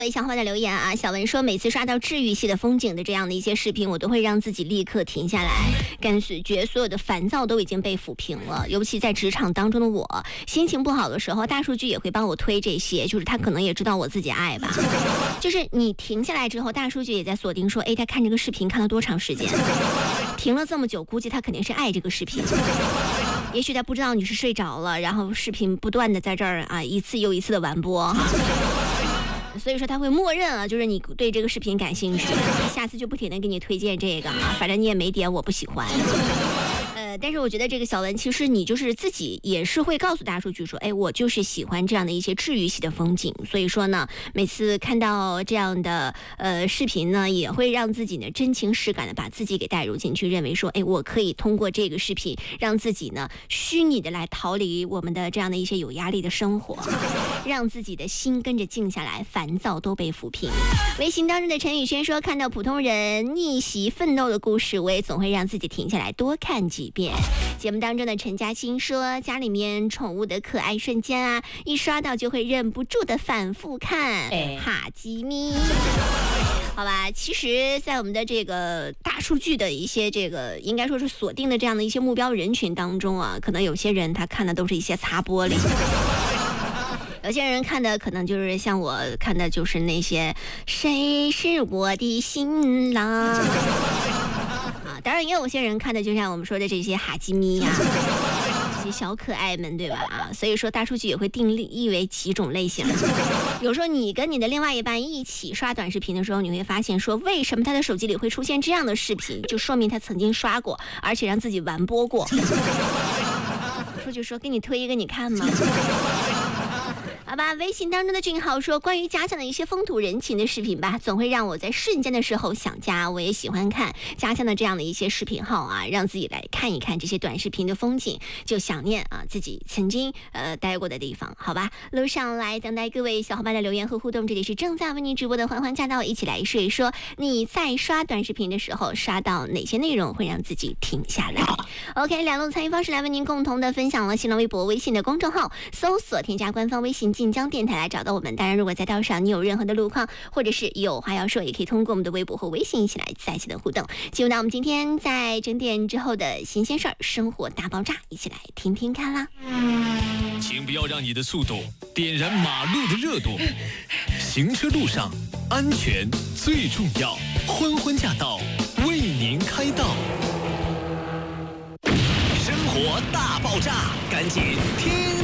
各位小伙伴的留言啊，小文说每次刷到治愈系的风景的这样的一些视频，我都会让自己立刻停下来，感觉所有的烦躁都已经被抚平了。尤其在职场当中的我，心情不好的时候，大数据也会帮我推这些，就是他可能也知道我自己爱吧。就是你停下来之后，大数据也在锁定说，哎，他看这个视频看了多长时间，停了这么久，估计他肯定是爱这个视频。也许他不知道你是睡着了，然后视频不断的在这儿啊一次又一次的完播。所以说他会默认啊，就是你对这个视频感兴趣，下次就不停的给你推荐这个啊，反正你也没点我不喜欢。但是我觉得这个小文，其实你就是自己也是会告诉大数据说，哎，我就是喜欢这样的一些治愈系的风景。所以说呢，每次看到这样的视频呢，也会让自己呢真情实感的把自己给带入进去，认为说，哎，我可以通过这个视频让自己呢虚拟的来逃离我们的这样的一些有压力的生活，让自己的心跟着静下来，烦躁都被抚平。微信当中的陈宇轩说，看到普通人逆袭奋斗的故事，我也总会让自己停下来多看几遍。节目当中的陈嘉欣说，家里面宠物的可爱瞬间啊，一刷到就会忍不住的反复看。哈基米，好吧，其实在我们的这个大数据的一些这个应该说是锁定的这样的一些目标人群当中啊，可能有些人他看的都是一些擦玻璃。有些人看的可能就是像我看的就是那些谁是我的新郎啊，当然也有些人看的就像我们说的这些哈基米呀，这些小可爱们，对吧？啊，所以说大数据也会定义为几种类型。有时候你跟你的另外一半一起刷短视频的时候，你会发现说，为什么他的手机里会出现这样的视频，就说明他曾经刷过，而且让自己完播过。说给你推一个你看吗？好吧，微信当中的俊豪说，关于家乡的一些风土人情的视频吧，总会让我在瞬间的时候想家。我也喜欢看家乡的这样的一些视频号啊，让自己来看一看这些短视频的风景，就想念啊自己曾经待过的地方。好吧，路上来等待各位小伙伴的留言和互动。这里是正在为您直播的欢欢驾到，一起来说一说你在刷短视频的时候刷到哪些内容会让自己停下来。OK， 两路参与方式来为您共同的分享了新浪微博、微信的公众号，搜索添加官方微信晋江电台来找到我们。当然，如果在道上你有任何的路况，或者是有话要说，也可以通过我们的微博和微信一起来在一起的互动。进入到我们今天在整点之后的新鲜事儿，生活大爆炸，一起来听听看啦。 请不要让你的速度点燃马路的热度，行车路上安全最重要。欢欢驾到，为您开道。生活大爆炸，赶紧听。